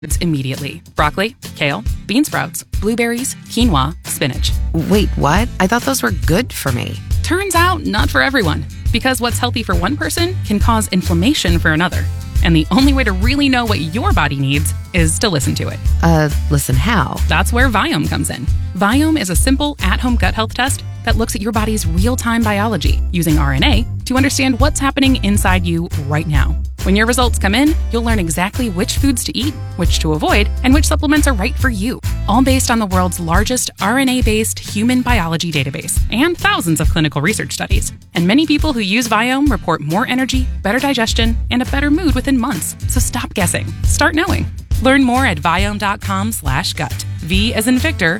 immediately. Broccoli, kale, bean sprouts, blueberries, quinoa, spinach. Wait, what? I thought those were good for me. Turns out, not for everyone. Because what's healthy for one person can cause inflammation for another. And the only way to really know what your body needs is to listen to it. Listen how? That's where Viome comes in. Viome is a simple, at-home gut health test that looks at your body's real-time biology using RNA to understand what's happening inside you right now. When your results come in, you'll learn exactly which foods to eat, which to avoid, and which supplements are right for you, all based on the world's largest RNA-based human biology database and thousands of clinical research studies. And many people who use Viome report more energy, better digestion, and a better mood within months. So stop guessing. Start knowing. Learn more at Viome.com/gut. V as in Victor,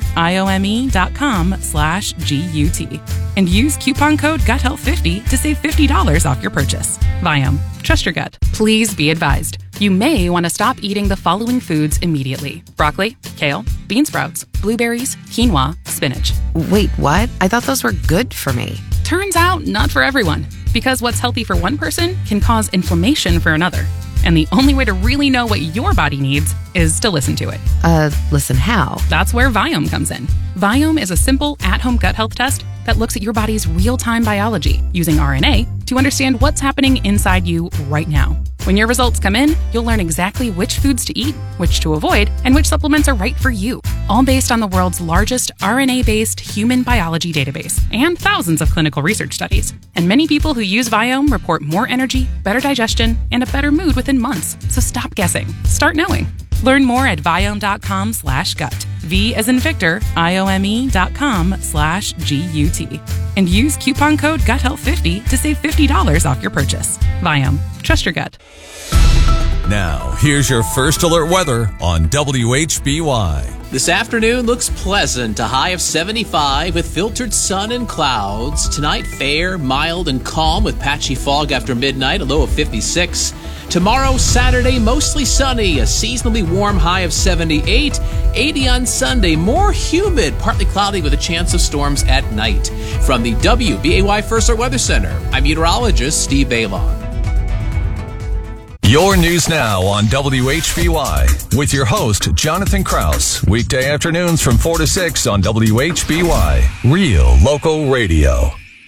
IOME.com/GUT. And use coupon code GUTHEALTH50 to save $50 off your purchase. Viome. Trust your gut. Please be advised. You may want to stop eating the following foods immediately. Broccoli, kale, bean sprouts, blueberries, quinoa, spinach. Wait, what? I thought those were good for me. Turns out, not for everyone. Because what's healthy for one person can cause inflammation for another. And the only way to really know what your body needs is to listen to it. Listen how? That's where Viome comes in. Viome is a simple, at-home gut health test that looks at your body's real-time biology using RNA to understand what's happening inside you right now. When your results come in, you'll learn exactly which foods to eat, which to avoid, and which supplements are right for you, all based on the world's largest RNA-based human biology database and thousands of clinical research studies. And many people who use Viome report more energy, better digestion, and a better mood within months. So stop guessing. Start knowing. Learn more at Viome.com/gut. V as in Victor, IOME.com/GUT. And use coupon code GUTHEALTH50 to save $50 off your purchase. Viome. Trust your gut. Now, here's your first alert weather on WHBY. This afternoon looks pleasant, a high of 75 with filtered sun and clouds. Tonight, fair, mild, and calm with patchy fog after midnight, a low of 56. Tomorrow, Saturday, mostly sunny, a seasonably warm high of 78. 80 on Sunday, more humid, partly cloudy with a chance of storms at night. From the WBAY First Alert Weather Center, I'm meteorologist Steve Bailon. Your news now on WHBY with your host, Jonathan Kraus. Weekday afternoons from 4 to 6 on WHBY. Real local radio.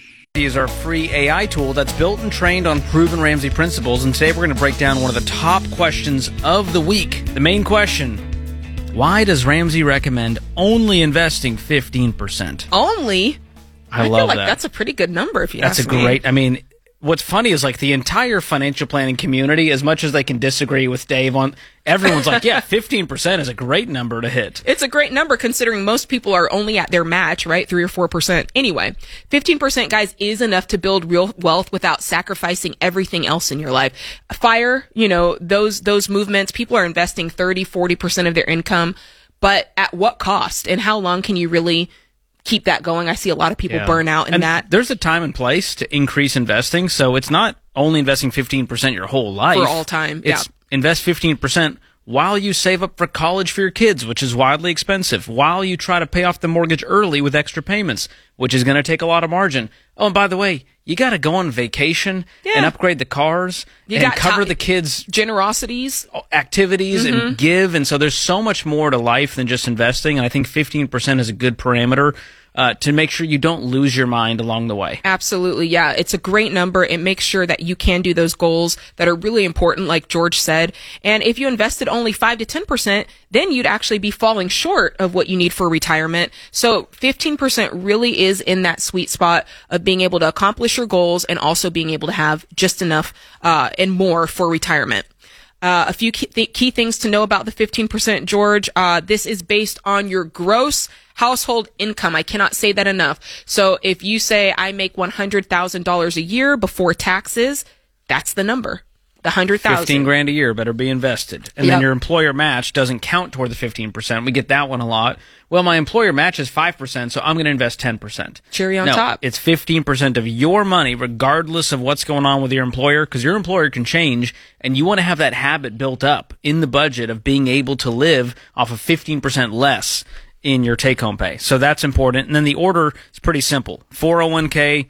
Is our free AI tool that's built and trained on proven Ramsey principles. And today we're going to break down one of the top questions of the week. The main question: why does Ramsey recommend only investing 15%? Only? I feel like that. That's a pretty good number if you ask me. That's a great, I mean, what's funny is like the entire financial planning community, as much as they can disagree with Dave on, everyone's like, yeah, 15% is a great number to hit. It's a great number considering most people are only at their match, right? 3 or 4%. Anyway, 15%, guys, is enough to build real wealth without sacrificing everything else in your life. FIRE, those movements, people are investing 30, 40% of their income, but at what cost? And how long can you really keep that going? I see a lot of people burn out in that. There's a time and place to increase investing, so it's not only investing 15% your whole life. For all time, It's invest 15% while you save up for college for your kids, which is wildly expensive, while you try to pay off the mortgage early with extra payments, which is going to take a lot of margin. Oh, and by the way, you got to go on vacation and upgrade the cars and cover the kids' generosities, activities, and give. And so there's so much more to life than just investing. And I think 15% is a good parameter to make sure you don't lose your mind along the way. Absolutely, yeah. It's a great number. It makes sure that you can do those goals that are really important, like George said. And if you invested only 5 to 10%, then you'd actually be falling short of what you need for retirement. So 15% really is in that sweet spot of being able to accomplish your goals and also being able to have just enough and more for retirement. A few key things to know about the 15%, George. This is based on your gross household income. I cannot say that enough. So if you say I make $100,000 a year before taxes, that's the number. The 100,000. $15,000 a year better be invested. And then your employer match doesn't count toward the 15%. We get that one a lot. Well, my employer match is 5%, so I'm going to invest 10%. Cherry on top. It's 15% of your money, regardless of what's going on with your employer, because your employer can change, and you want to have that habit built up in the budget of being able to live off of 15% less in your take-home pay. So that's important. And then the order is pretty simple. 401k,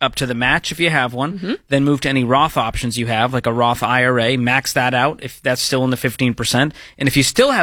up to the match if you have one, then move to any Roth options you have, like a Roth IRA, max that out if that's still in the 15%. And if you still have